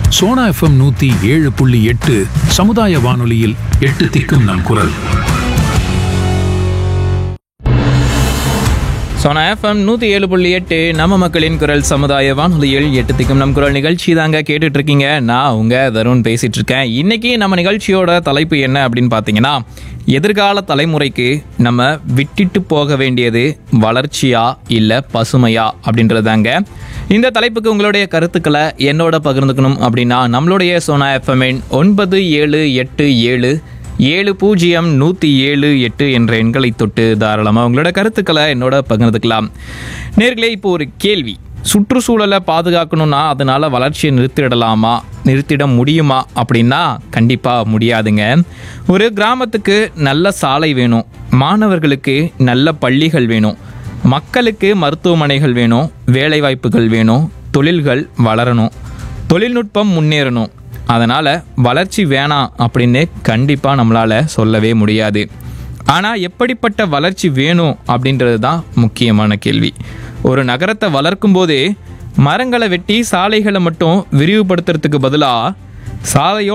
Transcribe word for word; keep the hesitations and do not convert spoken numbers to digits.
Sona FM நூத்தி ஏழு புள்ளி எட்டு சமுதாய வானொலியில் எட்டு திக்கும் நம் குரல். சோனா எஃப்எம் நூற்றி ஏழு புள்ளி எட்டு நம்ம மக்களின் குரல் சமுதாய வானொலியில் எட்டு திக்கும் நம் குரல் நிகழ்ச்சி தாங்க கேட்டுட்டு இருக்கீங்க. நான் உங்க தருண் பேசிட்டு இருக்கேன். இன்னைக்கு நம்ம நிகழ்ச்சியோட தலைப்பு என்ன அப்படின்னு பார்த்தீங்கன்னா, எதிர்கால தலைமுறைக்கு நம்ம விட்டுட்டு போக வேண்டியது வளர்ச்சியா இல்லை பசுமையா அப்படின்றதாங்க. இந்த தலைப்புக்கு உங்களுடைய கருத்துக்களை என்னோட பகிர்ந்துக்கணும் அப்படின்னா நம்மளுடைய சோனா எஃப்எம்என் ஒன்பது ஏழு எட்டு ஏழு ஏழு பூஜ்ஜியம் நூற்றி ஏழு எட்டு என்ற எண்களை தொட்டு தாராளமாக உங்களோட கருத்துக்களை என்னோட பகிர்ந்துக்கலாம். நேர்களே, இப்போ ஒரு கேள்வி. சுற்றுச்சூழலை பாதுகாக்கணும்னா அதனால வளர்ச்சியை நிறுத்திடலாமா, நிறுத்திட முடியுமா அப்படின்னா கண்டிப்பாக முடியாதுங்க. ஒரு கிராமத்துக்கு நல்ல சாலை வேணும், மாணவர்களுக்கு நல்ல பள்ளிகள் வேணும், மக்களுக்கு மருத்துவமனைகள் வேணும், வேலைவாய்ப்புகள் வேணும், தொழில்கள் வளரணும், தொழில்நுட்பம் முன்னேறணும். அதனால் வளர்ச்சி வேணாம் அப்படின்னு கண்டிப்பாக நம்மளால் சொல்லவே முடியாது. ஆனால் எப்படிப்பட்ட வளர்ச்சி வேணும் அப்படின்றது தான் முக்கியமான கேள்வி. ஒரு நகரத்தை வளர்க்கும் போதே மரங்களை வெட்டி சாலைகளை மட்டும் விரிவுபடுத்துறதுக்கு பதிலாக சாலையோட